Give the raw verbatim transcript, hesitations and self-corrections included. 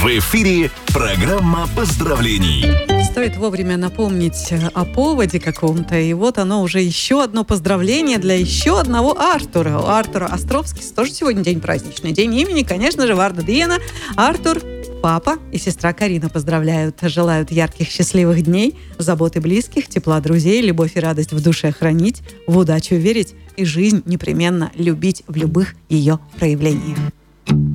В эфире программа поздравлений. Стоит вовремя напомнить о поводе каком-то, и вот оно уже еще одно поздравление для еще одного Артура. У Артура Островскис тоже сегодня день праздничный. День имени, конечно же, Варда Диена. Артур, папа и сестра Карина поздравляют. Желают ярких, счастливых дней, заботы близких, тепла друзей, любовь и радость в душе хранить, в удачу верить и жизнь непременно любить в любых ее проявлениях.